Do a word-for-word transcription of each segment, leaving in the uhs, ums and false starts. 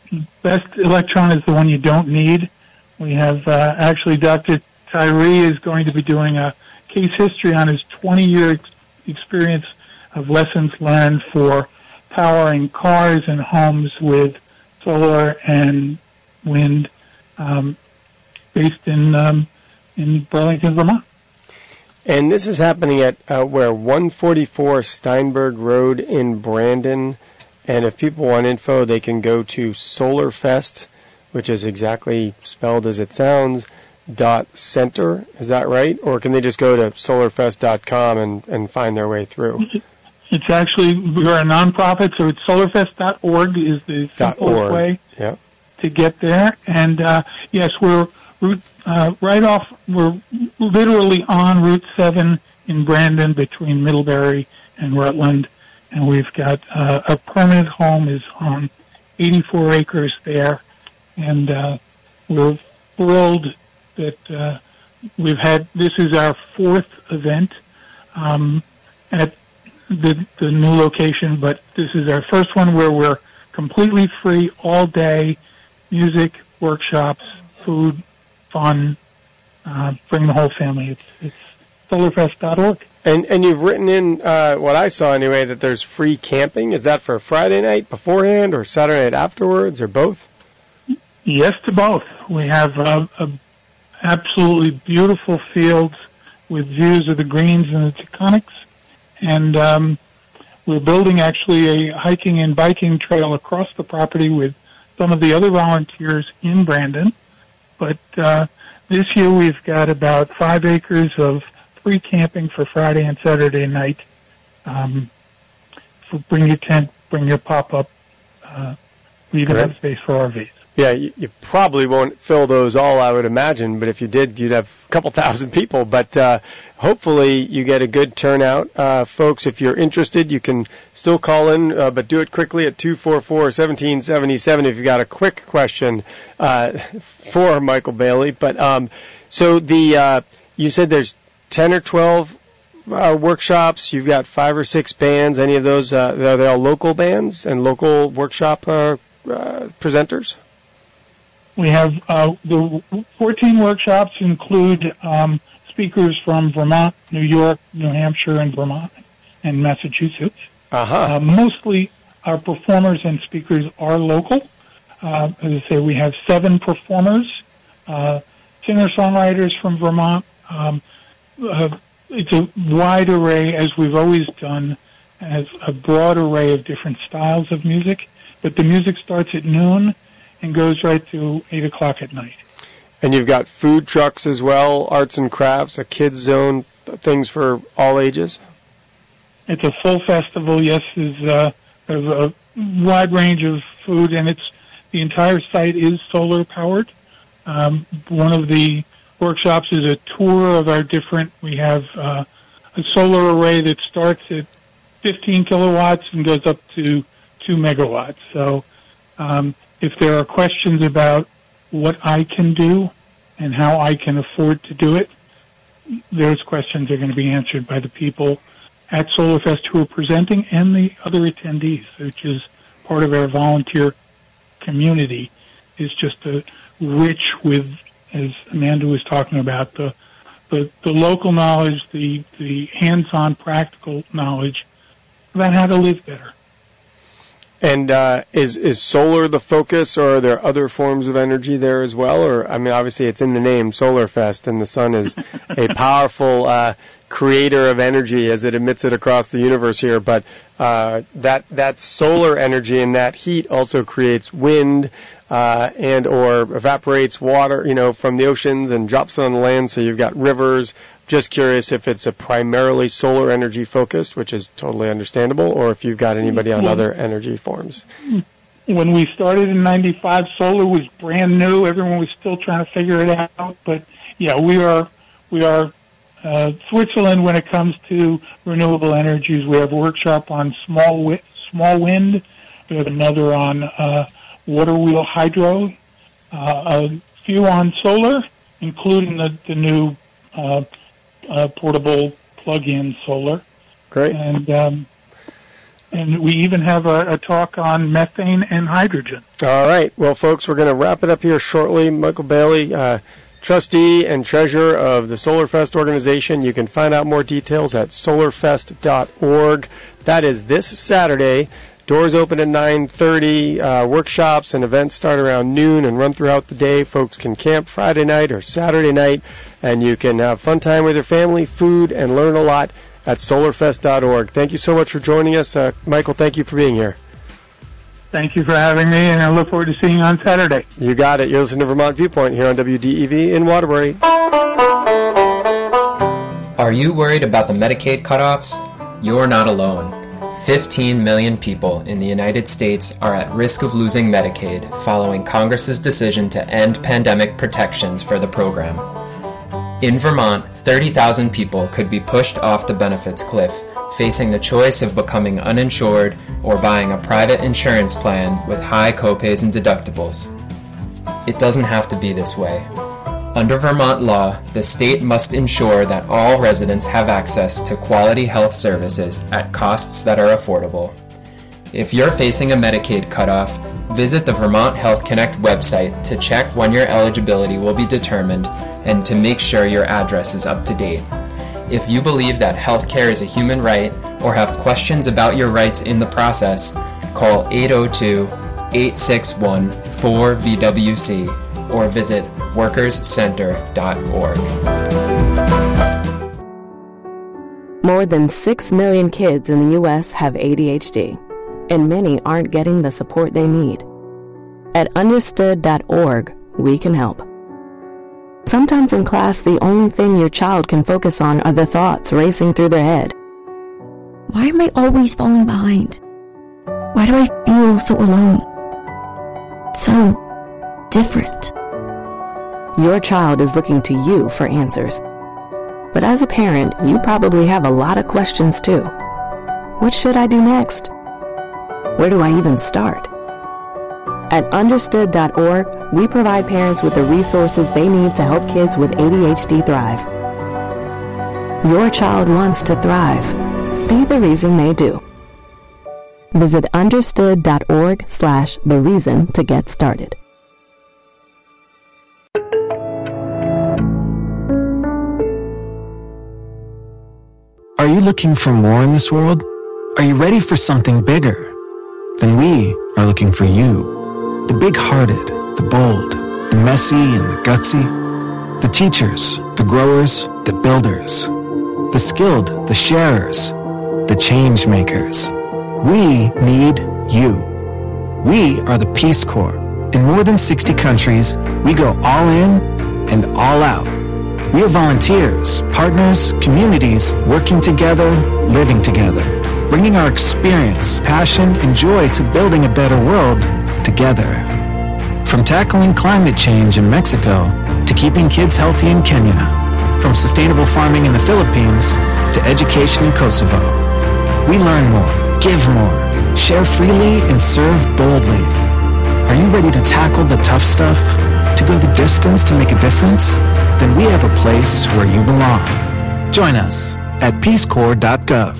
best electron is the one you don't need. We have uh, actually Doctor Tyree is going to be doing a case history on his twenty-year ex- experience of lessons learned for powering cars and homes with solar and wind, um, based in um, in Burlington, Vermont. And this is happening at uh, where one forty-four Steinberg Road in Brandon. And if people want info, they can go to SolarFest, which is exactly spelled as it sounds, dot center. Is that right? Or can they just go to solar fest dot com and, and find their way through? It's actually, we're a nonprofit, so it's solar fest dot org is the simplest way yep. to get there. And, uh, yes, we're uh, right off, we're literally on Route seven in Brandon between Middlebury and Rutland. And we've got uh, a permanent home is on eighty-four acres there. And uh, we're thrilled that uh, we've had, this is our fourth event um, at the, the new location, but this is our first one where we're completely free all day, music, workshops, food, fun, uh, bring the whole family. It's, it's solar fest dot org. And and you've written in, uh, what I saw anyway, that there's free camping. Is that for Friday night beforehand or Saturday night afterwards or both? Yes to both. We have uh, a absolutely beautiful fields with views of the greens and the Taconics. And um, we're building actually a hiking and biking trail across the property with some of the other volunteers in Brandon. But uh, this year we've got about five acres of free camping for Friday and Saturday night. Um, for bring your tent, bring your pop-up. Uh, we even have space for R Vs. Yeah, you, you probably won't fill those all, I would imagine, but if you did, you'd have a couple thousand people. But uh, hopefully you get a good turnout. Uh, folks, if you're interested, you can still call in, uh, but do it quickly at two four four, one seven seven seven if you've got a quick question uh, for Michael Bailey. But um, so the uh, you said there's ten or twelve uh, workshops. You've got five or six bands. Any of those, uh, are they all local bands and local workshop uh, uh, presenters? We have uh, the fourteen workshops include um, speakers from Vermont, New York, New Hampshire, and Vermont, and Massachusetts. Uh-huh. Uh, mostly our performers and speakers are local. Uh, as I say, we have seven performers, uh, singer-songwriters from Vermont. Um, uh, it's a wide array, as we've always done, as a broad array of different styles of music. But the music starts at noon and goes right to eight o'clock at night. And you've got food trucks as well, arts and crafts, a kids zone, things for all ages? It's a full festival, yes. There's, uh, there's a wide range of food, and it's the entire site is solar powered. Um, one of the workshops is a tour of our different, we have uh, a solar array that starts at fifteen kilowatts and goes up to two megawatts. So um, if there are questions about what I can do and how I can afford to do it, those questions are going to be answered by the people at SolarFest who are presenting and the other attendees, which is part of our volunteer community, is just a rich with, as Amanda was talking about, the the, the local knowledge, the, the hands-on practical knowledge about how to live better. And uh, is is solar the focus, or are there other forms of energy there as well? Or, I mean, obviously it's in the name, SolarFest, and the sun is a powerful uh, creator of energy as it emits it across the universe here. But uh, that that solar energy and that heat also creates wind uh, and or evaporates water, you know, from the oceans and drops it on the land. So you've got rivers. Just curious if it's a primarily solar energy focused, which is totally understandable, or if you've got anybody on well, other energy forms. When we started in ninety-five, solar was brand new. Everyone was still trying to figure it out. But yeah, we are we are uh, Switzerland when it comes to renewable energies. We have a workshop on small wi- small wind. We have another on uh, water wheel hydro. Uh, a few on solar, including the the new. Uh, Uh, portable plug-in solar. Great. And um, and we even have a, a talk on methane and hydrogen. All right. Well, folks, we're going to wrap it up here shortly. Michael Bailey, uh, trustee and treasurer of the SolarFest organization. You can find out more details at solar fest dot org. That is this Saturday. Doors open at nine thirty. Uh, workshops and events start around noon and run throughout the day. Folks can camp Friday night or Saturday night, and you can have fun time with your family, food, and learn a lot at solar fest dot org. Thank you so much for joining us. Uh, Michael, thank you for being here. Thank you for having me, and I look forward to seeing you on Saturday. You got it. You're listening to Vermont Viewpoint here on W D E V in Waterbury. Are you worried about the Medicaid cutoffs? You're not alone. fifteen million people in the United States are at risk of losing Medicaid following Congress's decision to end pandemic protections for the program. In Vermont, thirty thousand people could be pushed off the benefits cliff, facing the choice of becoming uninsured or buying a private insurance plan with high copays and deductibles. It doesn't have to be this way. Under Vermont law, the state must ensure that all residents have access to quality health services at costs that are affordable. If you're facing a Medicaid cutoff, visit the Vermont Health Connect website to check when your eligibility will be determined and to make sure your address is up to date. If you believe that healthcare is a human right or have questions about your rights in the process, call eight oh two, eight six one, four V W C or visit workers center dot org. More than six million kids in the U S have A D H D, and many aren't getting the support they need. At understood dot org, we can help. Sometimes in class, the only thing your child can focus on are the thoughts racing through their head. Why am I always falling behind? Why do I feel so alone? So different. Your child is looking to you for answers. But as a parent, you probably have a lot of questions too. What should I do next? Where do I even start? At understood dot org, we provide parents with the resources they need to help kids with A D H D thrive. Your child wants to thrive. Be the reason they do. Visit understood dot org slash the reason to get started. Are you looking for more in this world? Are you ready for something bigger? Then we are looking for you. The big-hearted, the bold, the messy and the gutsy. The teachers, the growers, the builders. The skilled, the sharers, the change makers. We need you. We are the Peace Corps. In more than sixty countries, we go all in and all out. We are volunteers, partners, communities, working together, living together, bringing our experience, passion, and joy to building a better world together. From tackling climate change in Mexico to keeping kids healthy in Kenya, from sustainable farming in the Philippines to education in Kosovo. We learn more, give more, share freely, and serve boldly. Are you ready to tackle the tough stuff? To go the distance to make a difference? Then we have a place where you belong. Join us at peace corps dot gov.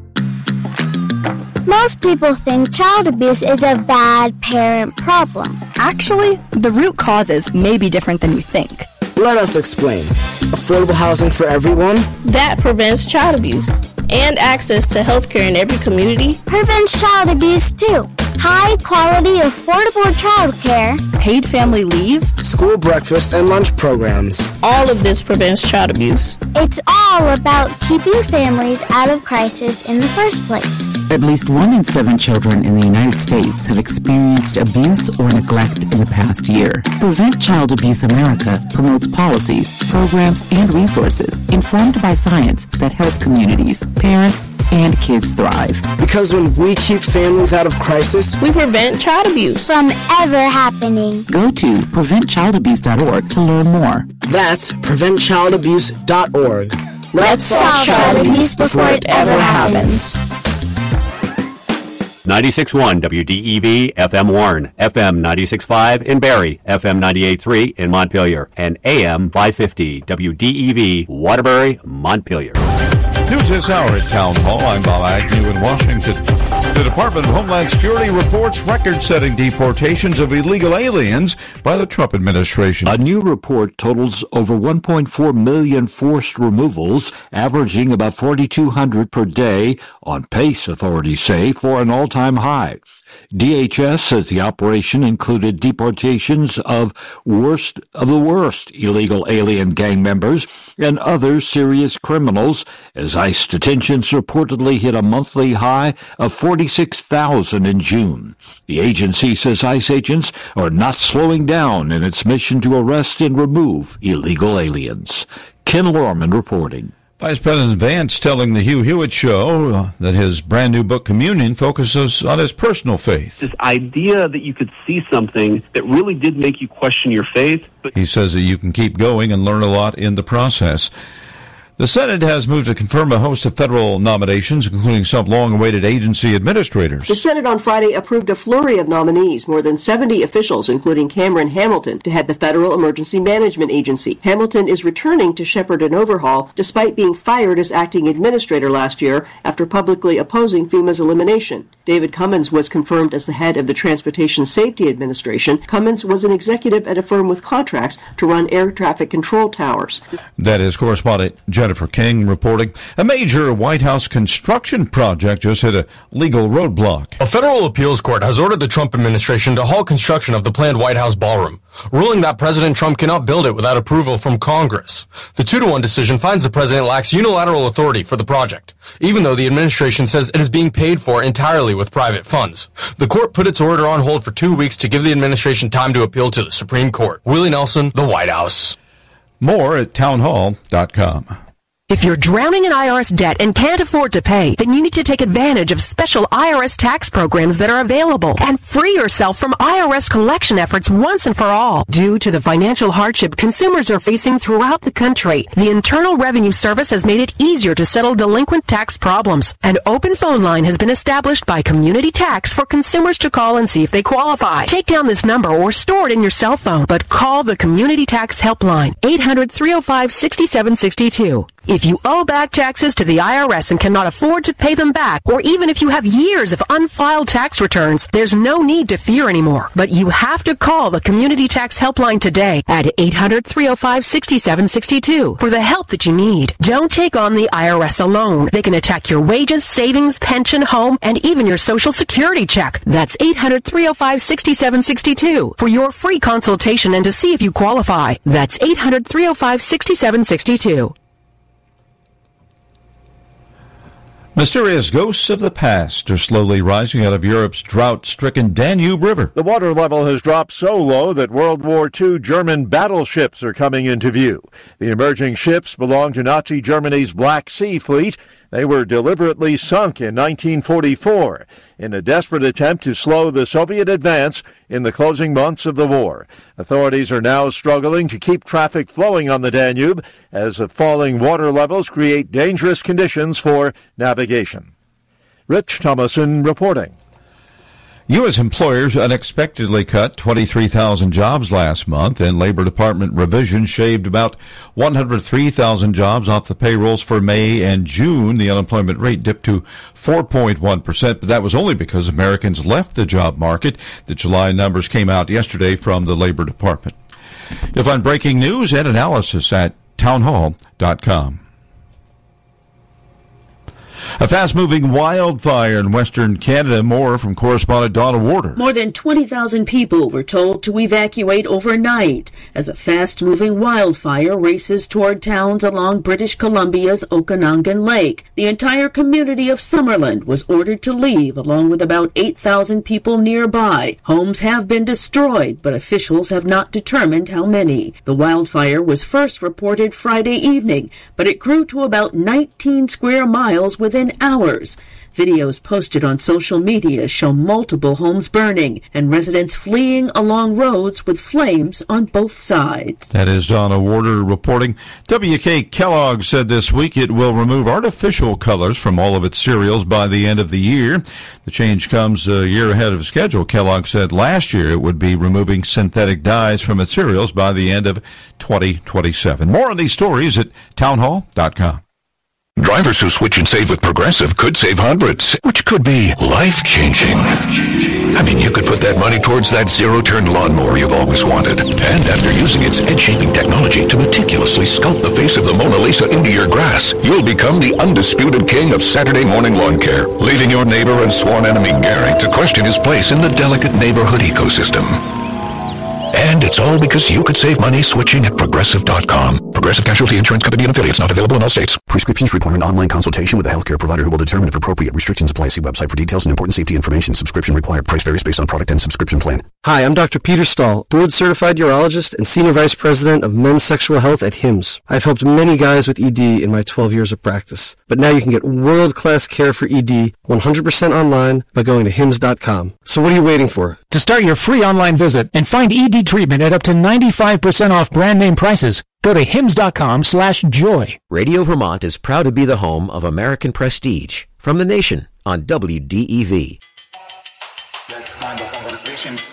Most people think child abuse is a bad parent problem. Actually, the root causes may be different than you think. Let us explain. Affordable housing for everyone? That prevents child abuse. And access to health care in every community prevents child abuse too. High quality, affordable child care. Paid family leave. School breakfast and lunch programs. All of this prevents child abuse. It's all about keeping families out of crisis in the first place. At least one in seven children in the United States have experienced abuse or neglect in the past year. Prevent Child Abuse America promotes policies, programs, and resources informed by science that help communities, parents, and kids thrive. Because when we keep families out of crisis, we prevent child abuse from ever happening. Go to prevent child abuse dot org to learn more. That's prevent child abuse dot org. Let's, Let's stop child abuse before it ever happens. ninety-six point one W D E V F M Warren, F M ninety-six point five in Barrie, F M ninety-eight point three in Montpelier, and A M five fifty W D E V Waterbury, Montpelier. News this hour at Town Hall. I'm Bob Agnew in Washington. The Department of Homeland Security reports record-setting deportations of illegal aliens by the Trump administration. A new report totals over one point four million forced removals, averaging about forty-two hundred per day, on pace, authorities say, for an all-time high. D H S says the operation included deportations of worst of the worst illegal alien gang members and other serious criminals, as ICE detentions reportedly hit a monthly high of forty-six thousand in June. The agency says ICE agents are not slowing down in its mission to arrest and remove illegal aliens. Ken Lorman reporting. Vice President Vance telling the Hugh Hewitt Show that his brand new book, Communion, focuses on his personal faith. This idea that you could see something that really did make you question your faith. But he says that you can keep going and learn a lot in the process. The Senate has moved to confirm a host of federal nominations, including some long-awaited agency administrators. The Senate on Friday approved a flurry of nominees, more than seventy officials, including Cameron Hamilton, to head the Federal Emergency Management Agency. Hamilton is returning to shepherd an overhaul, despite being fired as acting administrator last year after publicly opposing FEMA's elimination. David Cummins was confirmed as the head of the Transportation Safety Administration. Cummins was an executive at a firm with contracts to run air traffic control towers. That is correspondent Jennifer King reporting. A major White House construction project just hit a legal roadblock. A federal appeals court has ordered the Trump administration to halt construction of the planned White House ballroom, ruling that President Trump cannot build it without approval from Congress. The two to one decision finds the president lacks unilateral authority for the project, even though the administration says it is being paid for entirely with private funds. The court put its order on hold for two weeks to give the administration time to appeal to the Supreme Court. Willie Nelson, the White House. More at townhall dot com. If you're drowning in I R S debt and can't afford to pay, then you need to take advantage of special I R S tax programs that are available and free yourself from I R S collection efforts once and for all. Due to the financial hardship consumers are facing throughout the country, the Internal Revenue Service has made it easier to settle delinquent tax problems. An open phone line has been established by Community Tax for consumers to call and see if they qualify. Take down this number or store it in your cell phone, but call the Community Tax Helpline, eight hundred, three oh five, six seven six two. If you owe back taxes to the I R S and cannot afford to pay them back, or even if you have years of unfiled tax returns, there's no need to fear anymore. But you have to call the Community Tax Helpline today at eight hundred, three oh five, six seven six two for the help that you need. Don't take on the I R S alone. They can attack your wages, savings, pension, home, and even your Social Security check. That's eight hundred, three oh five, six seven six two for your free consultation and to see if you qualify. That's eight hundred, three oh five, six seven six two. Mysterious ghosts of the past are slowly rising out of Europe's drought-stricken Danube River. The water level has dropped so low that World War Two German battleships are coming into view. The emerging ships belong to Nazi Germany's Black Sea Fleet. They were deliberately sunk in nineteen forty-four in a desperate attempt to slow the Soviet advance in the closing months of the war. Authorities are now struggling to keep traffic flowing on the Danube as the falling water levels create dangerous conditions for navigation. Rich Thomason reporting. U S employers unexpectedly cut twenty-three thousand jobs last month, and Labor Department revision shaved about one hundred three thousand jobs off the payrolls for May and June. The unemployment rate dipped to four point one percent, but that was only because Americans left the job market. The July numbers came out yesterday from the Labor Department. You'll find breaking news and analysis at townhall dot com. A fast-moving wildfire in western Canada. More from correspondent Donna Warder. More than twenty thousand people were told to evacuate overnight as a fast-moving wildfire races toward towns along British Columbia's Okanagan Lake. The entire community of Summerland was ordered to leave, along with about eight thousand people nearby. Homes have been destroyed, but officials have not determined how many. The wildfire was first reported Friday evening, but it grew to about nineteen square miles within hours. Videos posted on social media show multiple homes burning and residents fleeing along roads with flames on both sides. That is Donna Warder reporting. W K Kellogg said this week it will remove artificial colors from all of its cereals by the end of the year. The change comes a year ahead of schedule. Kellogg said last year it would be removing synthetic dyes from its cereals by the end of twenty twenty-seven. More on these stories at townhall dot com. Drivers who switch and save with Progressive could save hundreds, which could be life-changing. I mean, you could put that money towards that zero-turn lawnmower you've always wanted. And after using its edge-shaping technology to meticulously sculpt the face of the Mona Lisa into your grass, you'll become the undisputed king of Saturday morning lawn care, leaving your neighbor and sworn enemy Gary to question his place in the delicate neighborhood ecosystem. And it's all because you could save money switching at Progressive dot com. Progressive Casualty Insurance Company and affiliates, not available in all states. Prescriptions require an online consultation with a healthcare provider who will determine if appropriate. Restrictions apply. See website for details and important safety information. Subscription required. Price varies based on product and subscription plan. Hi, I'm Doctor Peter Stahl, board-certified urologist and senior vice president of men's sexual health at Hims. I've helped many guys with E D in my twelve years of practice. But now you can get world-class care for E D one hundred percent online by going to hims dot com. So what are you waiting for? To start your free online visit and find E D treatment at up to ninety-five percent off brand name prices, go to hims dot com slash joy. Radio Vermont is proud to be the home of American Prestige from the nation on W D E V. That's time for